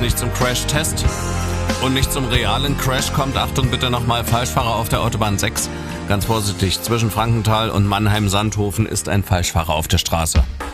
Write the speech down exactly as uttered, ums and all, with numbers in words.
nicht zum Crash-Test und nicht zum realen Crash kommt, Achtung bitte nochmal, Falschfahrer auf der Autobahn sechs. Ganz vorsichtig, zwischen Frankenthal und Mannheim-Sandhofen ist ein Falschfahrer auf der Straße.